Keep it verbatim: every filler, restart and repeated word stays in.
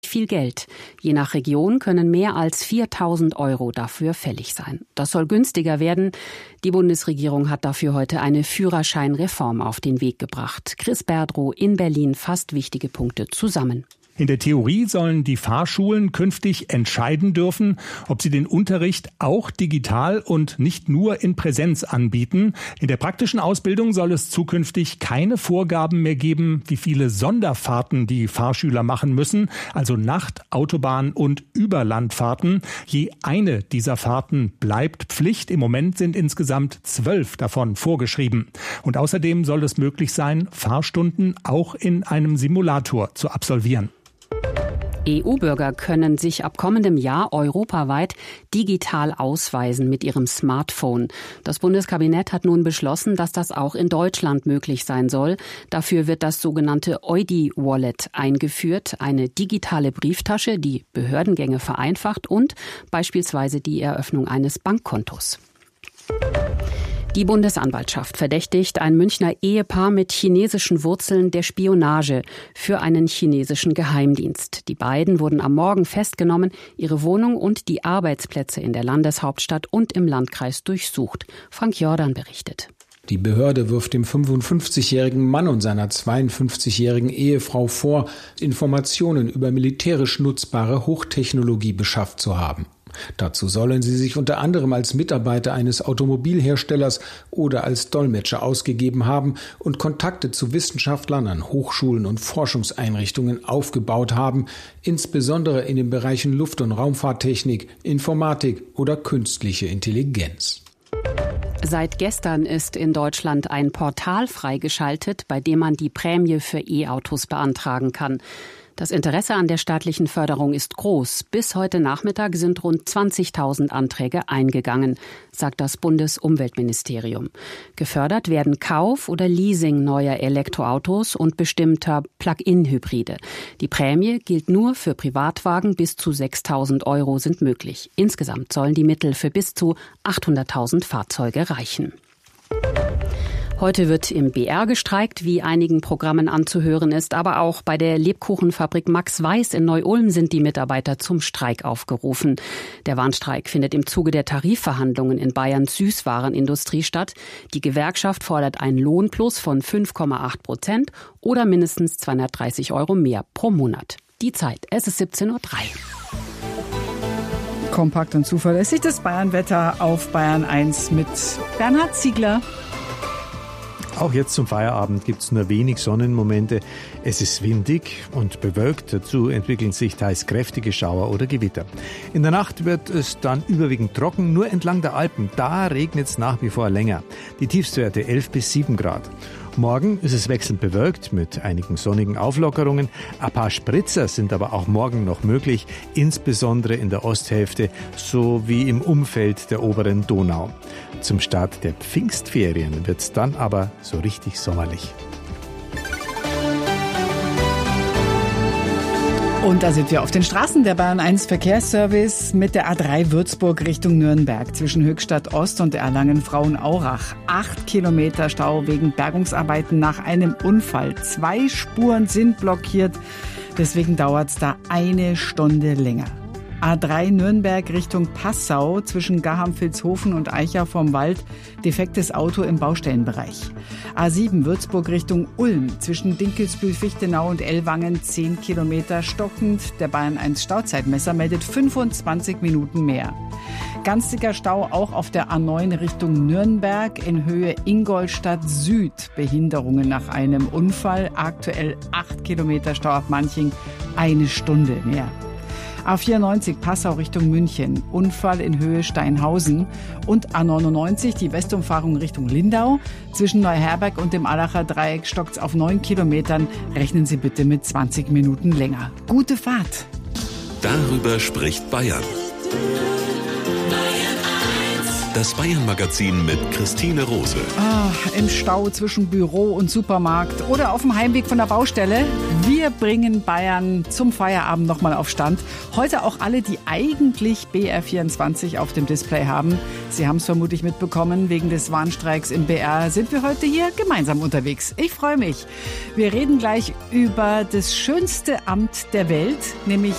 viel Geld. Je nach Region können mehr als viertausend Euro dafür fällig sein. Das soll günstiger werden. Die Bundesregierung hat dafür heute eine Führerscheinreform auf den Weg gebracht. Chris Berdrow in Berlin fasst wichtige Punkte zusammen. In der Theorie sollen die Fahrschulen künftig entscheiden dürfen, ob sie den Unterricht auch digital und nicht nur in Präsenz anbieten. In der praktischen Ausbildung soll es zukünftig keine Vorgaben mehr geben, wie viele Sonderfahrten die Fahrschüler machen müssen, also Nacht-, Autobahn- und Überlandfahrten. Je eine dieser Fahrten bleibt Pflicht. Im Moment sind insgesamt zwölf davon vorgeschrieben. Und außerdem soll es möglich sein, Fahrstunden auch in einem Simulator zu absolvieren. E U-Bürger können sich ab kommendem Jahr europaweit digital ausweisen mit ihrem Smartphone. Das Bundeskabinett hat nun beschlossen, dass das auch in Deutschland möglich sein soll. Dafür wird das sogenannte Eudi-Wallet eingeführt, eine digitale Brieftasche, die Behördengänge vereinfacht und beispielsweise die Eröffnung eines Bankkontos. Die Bundesanwaltschaft verdächtigt ein Münchner Ehepaar mit chinesischen Wurzeln der Spionage für einen chinesischen Geheimdienst. Die beiden wurden am Morgen festgenommen, ihre Wohnung und die Arbeitsplätze in der Landeshauptstadt und im Landkreis durchsucht. Frank Jordan berichtet. Die Behörde wirft dem fünfundfünfzigjährigen Mann und seiner zweiundfünfzigjährigen Ehefrau vor, Informationen über militärisch nutzbare Hochtechnologie beschafft zu haben. Dazu sollen sie sich unter anderem als Mitarbeiter eines Automobilherstellers oder als Dolmetscher ausgegeben haben und Kontakte zu Wissenschaftlern an Hochschulen und Forschungseinrichtungen aufgebaut haben, insbesondere in den Bereichen Luft- und Raumfahrttechnik, Informatik oder künstliche Intelligenz. Seit gestern ist in Deutschland ein Portal freigeschaltet, bei dem man die Prämie für E-Autos beantragen kann. Das Interesse an der staatlichen Förderung ist groß. Bis heute Nachmittag sind rund zwanzigtausend Anträge eingegangen, sagt das Bundesumweltministerium. Gefördert werden Kauf oder Leasing neuer Elektroautos und bestimmter Plug-in-Hybride. Die Prämie gilt nur für Privatwagen, bis zu sechstausend Euro sind möglich. Insgesamt sollen die Mittel für bis zu achthunderttausend Fahrzeuge reichen. Heute wird im B R gestreikt, wie einigen Programmen anzuhören ist. Aber auch bei der Lebkuchenfabrik Max Weiß in Neu-Ulm sind die Mitarbeiter zum Streik aufgerufen. Der Warnstreik findet im Zuge der Tarifverhandlungen in Bayerns Süßwarenindustrie statt. Die Gewerkschaft fordert einen Lohnplus von fünf Komma acht Prozent oder mindestens zweihundertdreißig Euro mehr pro Monat. Die Zeit, es ist siebzehn Uhr drei. Kompakt und zuverlässig das Bayernwetter auf Bayern eins mit Bernhard Ziegler. Auch jetzt zum Feierabend gibt es nur wenig Sonnenmomente. Es ist windig und bewölkt. Dazu entwickeln sich teils kräftige Schauer oder Gewitter. In der Nacht wird es dann überwiegend trocken. Nur entlang der Alpen, da regnet es nach wie vor länger. Die Tiefstwerte elf bis sieben Grad. Morgen ist es wechselnd bewölkt mit einigen sonnigen Auflockerungen. Ein paar Spritzer sind aber auch morgen noch möglich, insbesondere in der Osthälfte sowie im Umfeld der oberen Donau. Zum Start der Pfingstferien wird es dann aber so richtig sommerlich. Und da sind wir auf den Straßen. Der Bayern eins Verkehrsservice mit der A drei Würzburg Richtung Nürnberg zwischen Höchstadt Ost und Erlangen-Frauenaurach. Acht Kilometer Stau wegen Bergungsarbeiten nach einem Unfall. Zwei Spuren sind blockiert. Deswegen dauert es da eine Stunde länger. A drei Nürnberg Richtung Passau zwischen Gaham-Vilshofen und Eichau vom Wald. Defektes Auto im Baustellenbereich. A sieben Würzburg Richtung Ulm zwischen Dinkelsbühl-Fichtenau und Ellwangen zehn Kilometer stockend. Der Bayern eins Stauzeitmesser meldet fünfundzwanzig Minuten mehr. Ganz dicker Stau auch auf der A neun Richtung Nürnberg in Höhe Ingolstadt Süd. Behinderungen nach einem Unfall. Aktuell acht Kilometer Stau ab Manching, eine Stunde mehr. A vierundneunzig Passau Richtung München, Unfall in Höhe Steinhausen. Und A neunundneunzig, die Westumfahrung Richtung Lindau. Zwischen Neuherberg und dem Allacher Dreieck stockt's auf neun Kilometern. Rechnen Sie bitte mit zwanzig Minuten länger. Gute Fahrt. Darüber spricht Bayern. Das Bayern-Magazin mit Christine Rose. Ah, im Stau zwischen Büro und Supermarkt oder auf dem Heimweg von der Baustelle. Wir bringen Bayern zum Feierabend nochmal auf Stand. Heute auch alle, die eigentlich B R vierundzwanzig auf dem Display haben. Sie haben es vermutlich mitbekommen, wegen des Warnstreiks im B R sind wir heute hier gemeinsam unterwegs. Ich freue mich. Wir reden gleich über das schönste Amt der Welt, nämlich